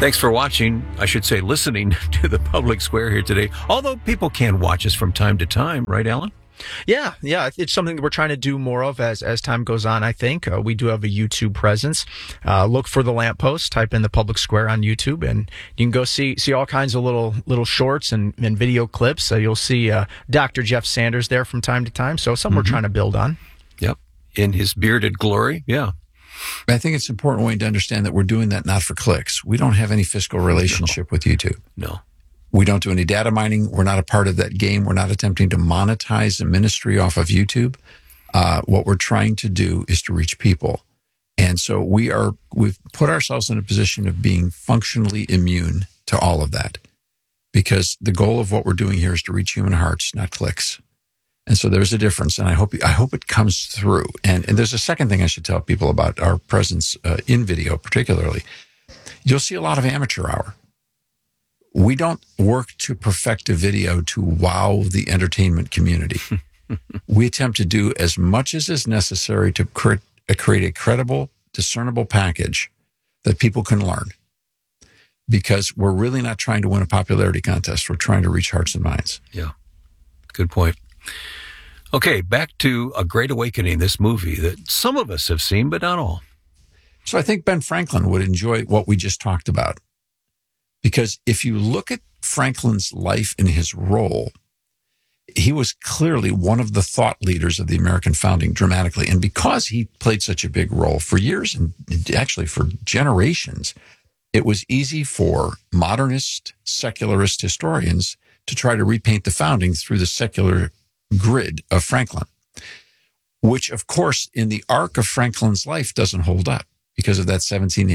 Thanks for watching, I should say listening to the Public Square here today. Although people can watch us from time to time, right, Alan? Yeah. It's something that we're trying to do more of as time goes on, I think. We do have a YouTube presence. Look for The Lamppost, type in the Public Square on YouTube, and you can go see all kinds of little shorts and video clips. You'll see Dr. Jeff Sanders there from time to time. So something we're trying to build on. Yep. In his bearded glory. Yeah. I think it's important, Wayne, to understand that we're doing that not for clicks. We don't have any fiscal relationship with YouTube. No. We don't do any data mining. We're not a part of that game. We're not attempting to monetize a ministry off of YouTube. What we're trying to do is to reach people. And so we've put ourselves in a position of being functionally immune to all of that, because the goal of what we're doing here is to reach human hearts, not clicks. And so there's a difference, and I hope it comes through. And there's a second thing I should tell people about our presence in video, particularly. You'll see a lot of amateur hour. We don't work to perfect a video to wow the entertainment community. We attempt to do as much as is necessary to create a credible, discernible package that people can learn. Because we're really not trying to win a popularity contest. We're trying to reach hearts and minds. Yeah, good point. Okay, back to A Great Awakening, this movie that some of us have seen, but not all. So I think Ben Franklin would enjoy what we just talked about. Because if you look at Franklin's life and his role, he was clearly one of the thought leaders of the American founding dramatically. And because he played such a big role for years and actually for generations, it was easy for modernist, secularist historians to try to repaint the founding through the secular grid of Franklin, which, of course, in the arc of Franklin's life doesn't hold up because of that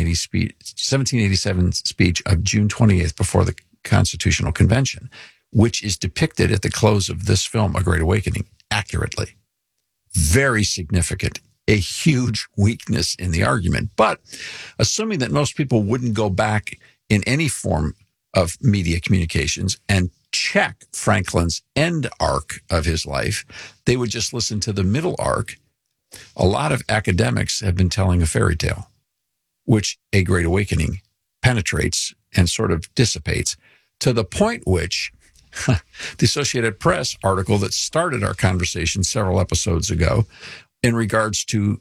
1787 speech of June 28th before the Constitutional Convention, which is depicted at the close of this film, A Great Awakening, accurately. Very significant, a huge weakness in the argument. But assuming that most people wouldn't go back in any form of media communications and check Franklin's end arc of his life, they would just listen to the middle arc. A lot of academics have been telling a fairy tale, which A Great Awakening penetrates and sort of dissipates, to the point which the Associated Press article that started our conversation several episodes ago in regards to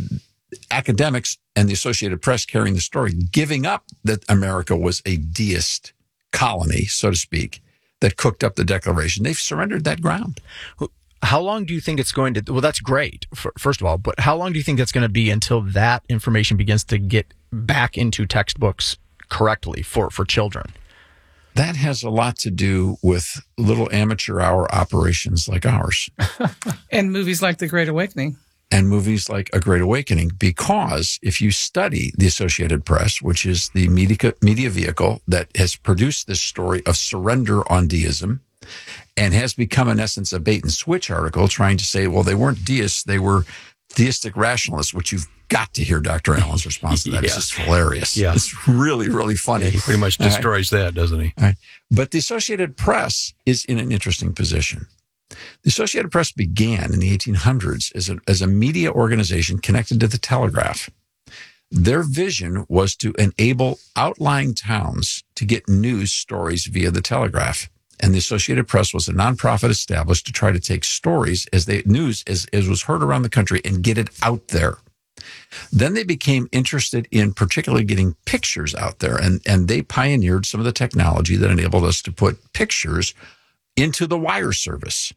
academics and the Associated Press carrying the story, giving up that America was a deist colony, so to speak, that cooked up the Declaration. They've surrendered that ground. How long do you think it's going to, well, that's great, first of all, but how long do you think that's going to be until that information begins to get back into textbooks correctly for children? That has a lot to do with little amateur hour operations like ours. And movies like The Great Awakening. And movies like A Great Awakening, because if you study the Associated Press, which is the media vehicle that has produced this story of surrender on deism and has become, in essence, a bait and switch article trying to say, well, they weren't deists, they were theistic rationalists, which you've got to hear Dr. Allen's response to that. It's just hilarious. Yeah. It's really, really funny. Yeah, he pretty much destroys that, doesn't he? All right. But the Associated Press is in an interesting position. The Associated Press began in the 1800s as a media organization connected to the telegraph. Their vision was to enable outlying towns to get news stories via the telegraph. And the Associated Press was a nonprofit established to try to take stories as was heard around the country and get it out there. Then they became interested in particularly getting pictures out there. And they pioneered some of the technology that enabled us to put pictures into the wire service.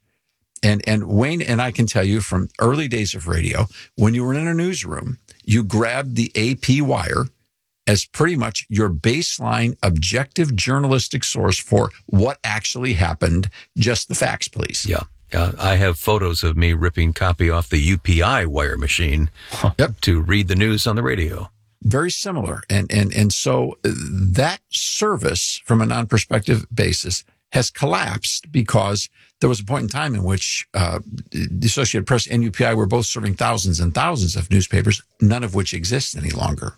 And Wayne and I can tell you from early days of radio, when you were in a newsroom, you grabbed the AP wire as pretty much your baseline objective journalistic source for what actually happened. Just the facts, please. Yeah. I have photos of me ripping copy off the UPI wire machine to read the news on the radio. Very similar. And so that service from a non-perspective basis has collapsed because there was a point in time in which the Associated Press and UPI were both serving thousands and thousands of newspapers, none of which exist any longer.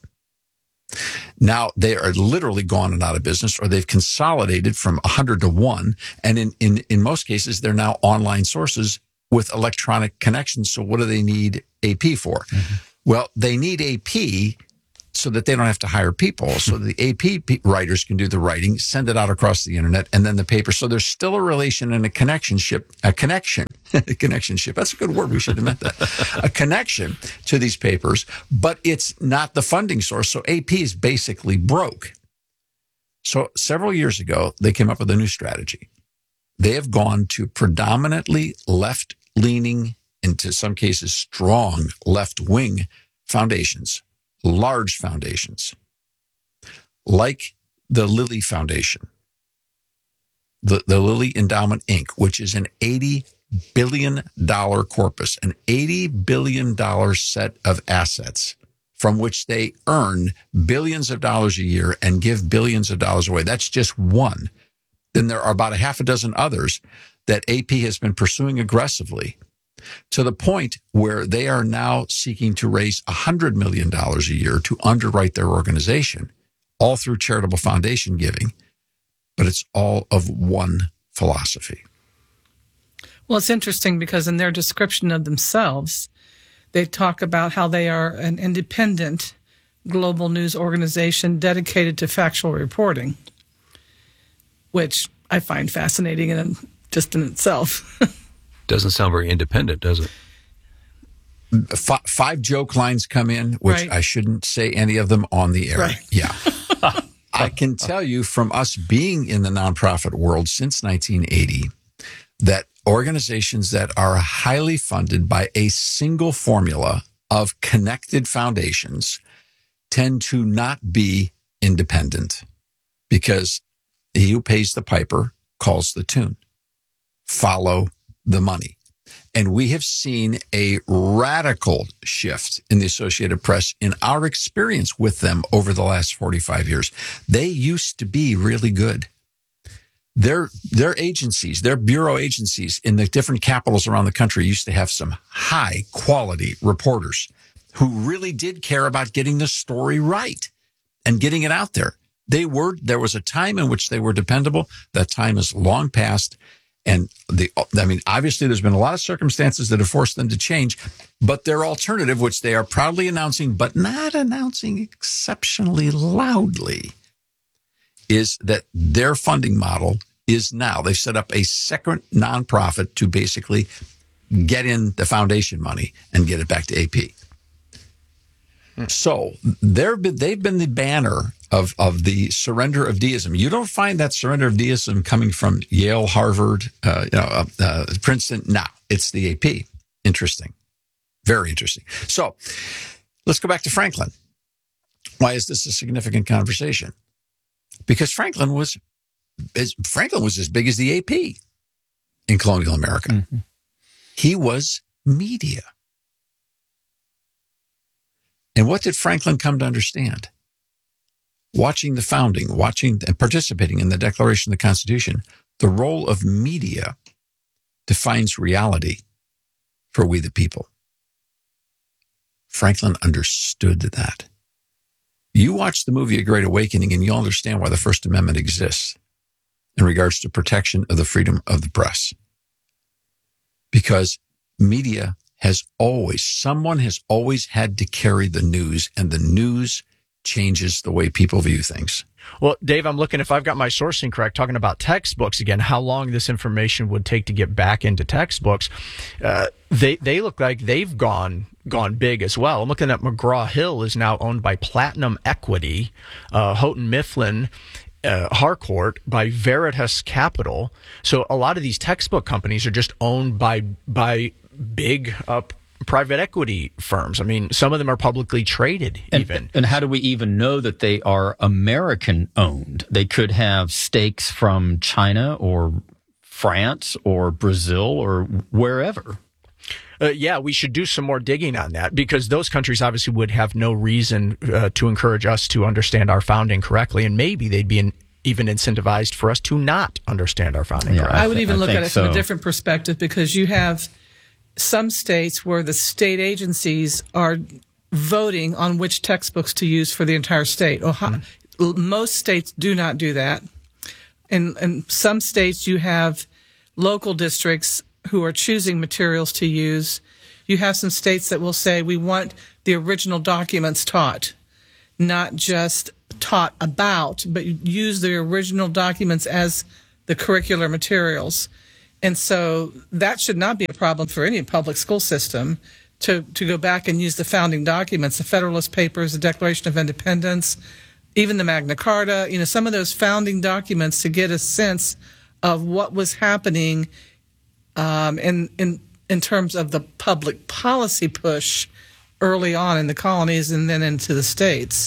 Now they are literally gone and out of business, or they've consolidated from 100 to 1. And in most cases, they're now online sources with electronic connections. So what do they need AP for? Mm-hmm. Well, they need AP so that they don't have to hire people. So the AP writers can do the writing, send it out across the internet, and then the paper. So there's still a relation and a connection. That's a good word. We should have meant that. A connection to these papers, but it's not the funding source. So AP is basically broke. So several years ago, they came up with a new strategy. They have gone to predominantly left-leaning, into some cases strong left-wing foundations, large foundations, like the Lilly Foundation, the Lilly Endowment, Inc., which is an $80 billion corpus, an $80 billion set of assets from which they earn billions of dollars a year and give billions of dollars away. That's just one. Then there are about a half a dozen others that AP has been pursuing aggressively, to the point where they are now seeking to raise $100 million a year to underwrite their organization, all through charitable foundation giving. But it's all of one philosophy. Well, it's interesting because in their description of themselves, they talk about how they are an independent global news organization dedicated to factual reporting, which I find fascinating just in itself. Doesn't sound very independent, does it? Five joke lines come in, which right. I shouldn't say any of them on the air. Right. Yeah. I can tell you from us being in the nonprofit world since 1980 that organizations that are highly funded by a single formula of connected foundations tend to not be independent, because he who pays the piper calls the tune. Follow the money. And we have seen a radical shift in the Associated Press in our experience with them over the last 45 years. They used to be really good. Their agencies, their bureau agencies in the different capitals around the country used to have some high quality reporters who really did care about getting the story right and getting it out there. There was a time in which they were dependable. That time is long past. And obviously there's been a lot of circumstances that have forced them to change, but their alternative, which they are proudly announcing, but not announcing exceptionally loudly, is that their funding model is now, they've set up a second nonprofit to basically get in the foundation money and get it back to AP. So they've been the banner of the surrender of deism. You don't find that surrender of deism coming from Yale, Harvard, Princeton. No, it's the AP. Interesting. Very interesting. So let's go back to Franklin. Why is this a significant conversation? Because Franklin was as big as the AP in colonial America. Mm-hmm. He was media. And what did Franklin come to understand? Watching the founding, watching and participating in the Declaration of the Constitution, the role of media defines reality for we the people. Franklin understood that. You watch the movie A Great Awakening and you'll understand why the First Amendment exists in regards to protection of the freedom of the press. Because media someone has always had to carry the news, and the news changes the way people view things. Well, Dave, I'm looking, if I've got my sourcing correct, talking about textbooks again, how long this information would take to get back into textbooks. They look like they've gone big as well. I'm looking at McGraw-Hill is now owned by Platinum Equity, Houghton Mifflin, Harcourt by Veritas Capital. So a lot of these textbook companies are just owned by big private equity firms. I mean, some of them are publicly traded even. And how do we even know that they are American owned? They could have stakes from China or France or Brazil or wherever. Yeah, we should do some more digging on that, because those countries obviously would have no reason to encourage us to understand our founding correctly, and maybe they'd be even incentivized for us to not understand our founding correctly. I would even look at it from a different perspective, because you have some states where the state agencies are voting on which textbooks to use for the entire state. Most states do not do that. In some states, you have local districts who are choosing materials to use. You have some states that will say, we want the original documents taught. not just taught about, but use the original documents as the curricular materials. And so that should not be a problem for any public school system to go back and use the founding documents, the Federalist Papers, the Declaration of Independence, even the Magna Carta, some of those founding documents to get a sense of what was happening in terms of the public policy push early on in the colonies and then into the states.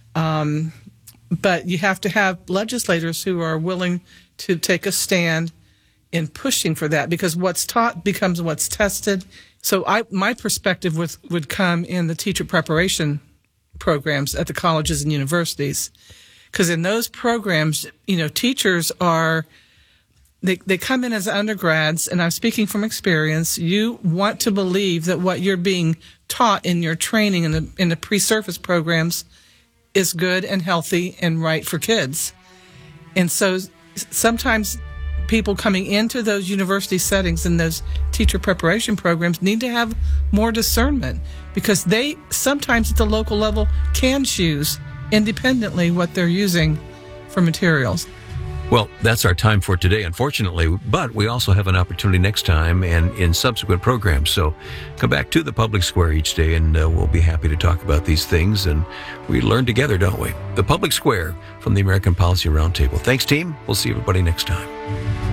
But you have to have legislators who are willing to take a stand in pushing for that, because what's taught becomes what's tested. So my perspective would come in the teacher preparation programs at the colleges and universities, because in those programs, teachers they come in as undergrads, and I'm speaking from experience. You want to believe that what you're being taught in your training in the pre-surface programs is good and healthy and right for kids. And so sometimes people coming into those university settings and those teacher preparation programs need to have more discernment, because they sometimes at the local level can choose independently what they're using for materials. Well, that's our time for today, unfortunately, but we also have an opportunity next time and in subsequent programs. So come back to the Public Square each day, and we'll be happy to talk about these things, and we learn together, don't we? The Public Square from the American Policy Roundtable. Thanks, team. We'll see everybody next time.